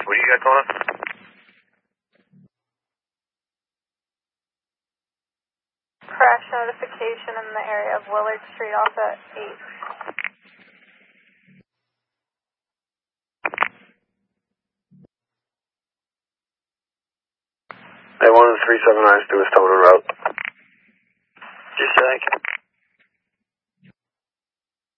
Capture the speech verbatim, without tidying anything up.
what do you got going on? Crash notification in the area of Willard Street, also at eight. Hey, one of the three seven nines to a stolen route. Just a sec.